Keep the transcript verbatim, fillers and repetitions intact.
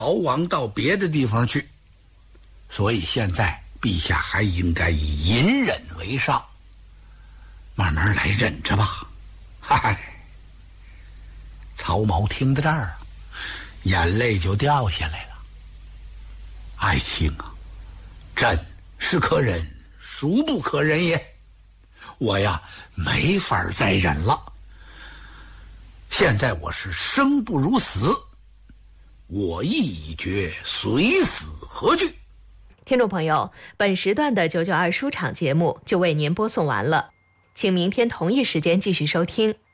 逃亡到别的地方去，所以现在陛下还应该以隐忍为上，慢慢来忍着吧。嗨，曹髦听到这儿，眼泪就掉下来了。爱卿啊，朕是可忍，孰不可忍也。我呀，没法再忍了。现在我是生不如死，我意已决，随死何惧。 听众朋友，本时段的九九二书场节目就为您播送完了，请明天同一时间继续收听。